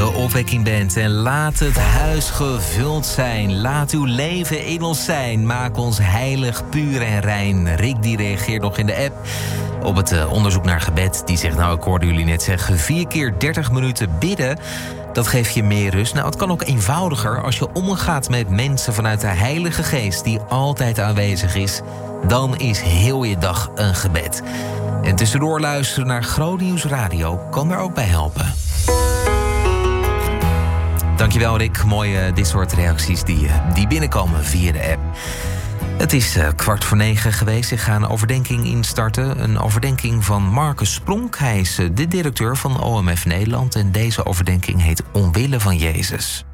de Opwekking Band. En laat het huis gevuld zijn. Laat uw leven in ons zijn. Maak ons heilig, puur en rein. Rick die reageert nog in de app op het onderzoek naar gebed. Die zegt, nou, ik hoorde jullie net zeggen, 4 keer 30 minuten bidden, dat geeft je meer rust. Nou, het kan ook eenvoudiger als je omgaat met mensen vanuit de Heilige Geest die altijd aanwezig is. Dan is heel je dag een gebed. En tussendoor luisteren naar Groot Nieuws Radio kan daar ook bij helpen. Dankjewel, Rick. Mooi dit soort reacties die binnenkomen via de app. Het is 8:45 geweest. Ik ga een overdenking instarten. Een overdenking van Marcus Spronk. Hij is de directeur van OMF Nederland. En deze overdenking heet Omwille van Jezus.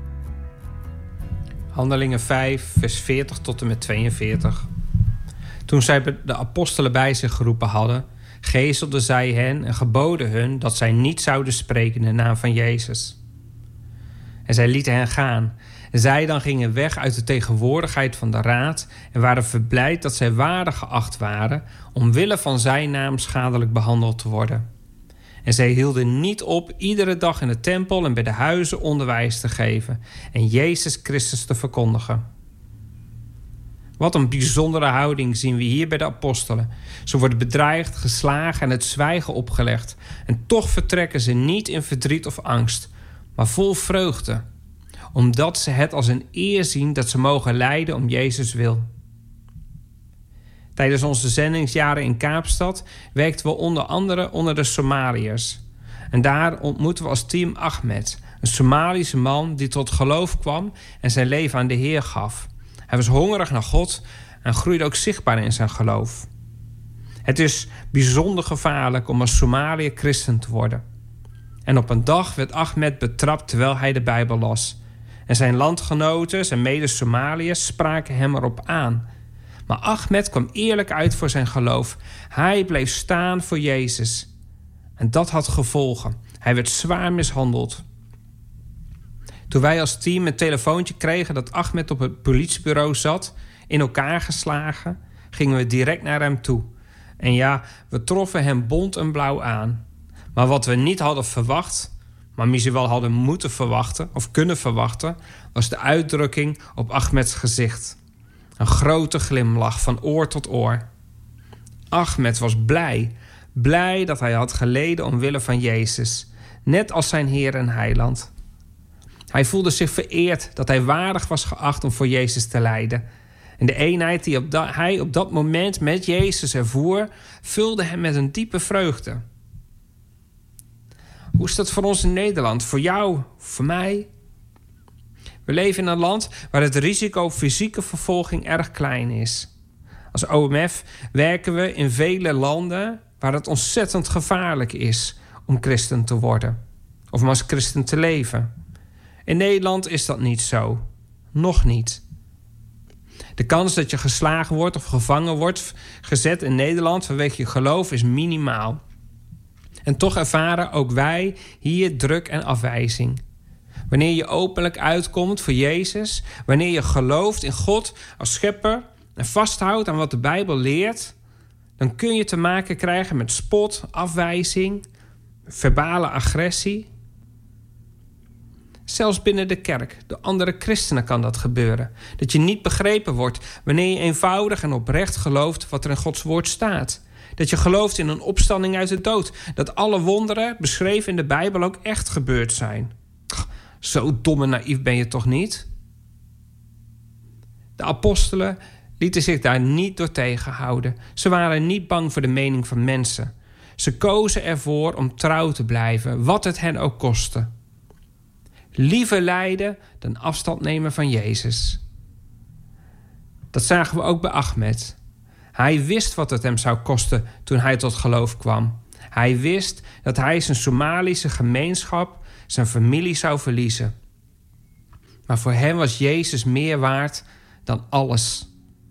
Handelingen 5, vers 40 tot en met 42. Toen zij de apostelen bij zich geroepen hadden, gezelden zij hen en geboden hun dat zij niet zouden spreken in de naam van Jezus. En zij lieten hen gaan. En zij dan gingen weg uit de tegenwoordigheid van de raad en waren verblijd dat zij waardig geacht waren omwille van zijn naam schadelijk behandeld te worden. En zij hielden niet op iedere dag in de tempel en bij de huizen onderwijs te geven en Jezus Christus te verkondigen. Wat een bijzondere houding zien we hier bij de apostelen. Ze worden bedreigd, geslagen en het zwijgen opgelegd. En toch vertrekken ze niet in verdriet of angst, maar vol vreugde, omdat ze het als een eer zien dat ze mogen lijden om Jezus wil. Tijdens onze zendingsjaren in Kaapstad werkten we onder andere onder de Somaliërs. En daar ontmoetten we als team Ahmed, een Somalische man die tot geloof kwam en zijn leven aan de Heer gaf. Hij was hongerig naar God en groeide ook zichtbaar in zijn geloof. Het is bijzonder gevaarlijk om als Somaliër christen te worden. En op een dag werd Ahmed betrapt terwijl hij de Bijbel las. En zijn landgenoten, zijn mede-Somaliërs, spraken hem erop aan. Maar Ahmed kwam eerlijk uit voor zijn geloof. Hij bleef staan voor Jezus. En dat had gevolgen. Hij werd zwaar mishandeld. Toen wij als team een telefoontje kregen dat Ahmed op het politiebureau zat, in elkaar geslagen, gingen we direct naar hem toe. En ja, we troffen hem bont en blauw aan. Maar wat we niet hadden verwacht, maar misschien wel hadden moeten verwachten of kunnen verwachten, was de uitdrukking op Ahmeds gezicht. Een grote glimlach van oor tot oor. Ahmed was blij dat hij had geleden omwille van Jezus, net als zijn Heer en Heiland. Hij voelde zich vereerd dat hij waardig was geacht om voor Jezus te lijden. En de eenheid die hij op dat moment met Jezus ervoer, vulde hem met een diepe vreugde. Hoe is dat voor ons in Nederland? Voor jou? Voor mij? We leven in een land waar het risico op fysieke vervolging erg klein is. Als OMF werken we in vele landen waar het ontzettend gevaarlijk is om christen te worden. Of om als christen te leven. In Nederland is dat niet zo. Nog niet. De kans dat je geslagen wordt of gevangen wordt gezet in Nederland vanwege je geloof is minimaal. En toch ervaren ook wij hier druk en afwijzing. Wanneer je openlijk uitkomt voor Jezus, wanneer je gelooft in God als schepper en vasthoudt aan wat de Bijbel leert, dan kun je te maken krijgen met spot, afwijzing, verbale agressie. Zelfs binnen de kerk, door andere christenen kan dat gebeuren. Dat je niet begrepen wordt wanneer je eenvoudig en oprecht gelooft wat er in Gods woord staat. Dat je gelooft in een opstanding uit de dood. Dat alle wonderen beschreven in de Bijbel ook echt gebeurd zijn. Zo dom en naïef ben je toch niet? De apostelen lieten zich daar niet door tegenhouden. Ze waren niet bang voor de mening van mensen. Ze kozen ervoor om trouw te blijven, wat het hen ook kostte. Liever lijden dan afstand nemen van Jezus. Dat zagen we ook bij Ahmed. Hij wist wat het hem zou kosten toen hij tot geloof kwam. Hij wist dat hij zijn Somalische gemeenschap, zijn familie zou verliezen. Maar voor hem was Jezus meer waard dan alles.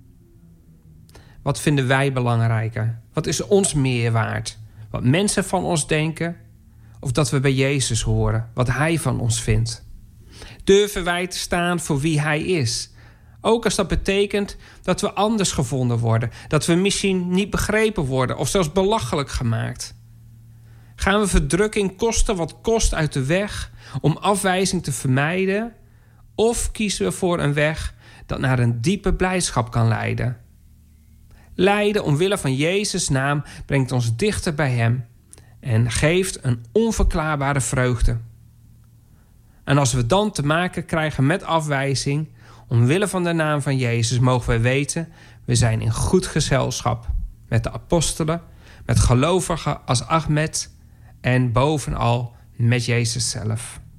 Wat vinden wij belangrijker? Wat is ons meer waard? Wat mensen van ons denken? Of dat we bij Jezus horen, wat hij van ons vindt? Durven wij te staan voor wie hij is? Ook als dat betekent dat we anders gevonden worden. Dat we misschien niet begrepen worden of zelfs belachelijk gemaakt. Gaan we verdrukking kosten wat kost uit de weg om afwijzing te vermijden? Of kiezen we voor een weg dat naar een diepe blijdschap kan leiden? Lijden omwille van Jezus' naam brengt ons dichter bij Hem en geeft een onverklaarbare vreugde. En als we dan te maken krijgen met afwijzing, omwille van de naam van Jezus, mogen wij weten, we zijn in goed gezelschap met de apostelen, met gelovigen als Ahmed en bovenal met Jezus zelf.